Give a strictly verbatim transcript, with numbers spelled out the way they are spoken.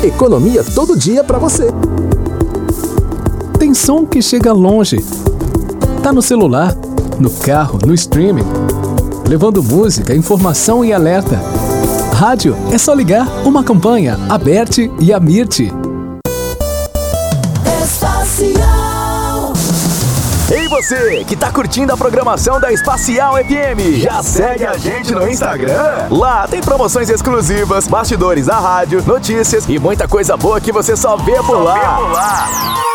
Economia todo dia pra você. Tem som que chega longe. Tá no celular, no carro, no streaming. Levando música, informação e alerta. Rádio é só ligar uma campanha, a Berti e a Mirti. Espacial. Ei você, que tá curtindo a programação da Espacial F M, já segue a gente no Instagram? Lá tem promoções exclusivas, bastidores da rádio, notícias e muita coisa boa que você só vê por lá.